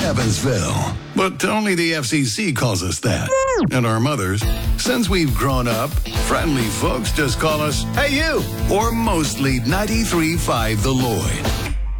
Evansville. But only the FCC calls us that. And our mothers, since we've grown up, friendly folks just call us, "Hey, you!" Or mostly 93.5 The Lloyd.